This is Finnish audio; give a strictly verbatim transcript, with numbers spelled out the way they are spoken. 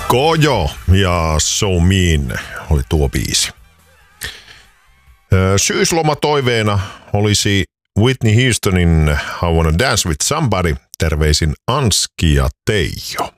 Kojo ja So Mean oli tuo biisi. Syyslomatoiveena olisi Whitney Houstonin I Wanna Dance With Somebody. Terveisin Anski ja Teijo.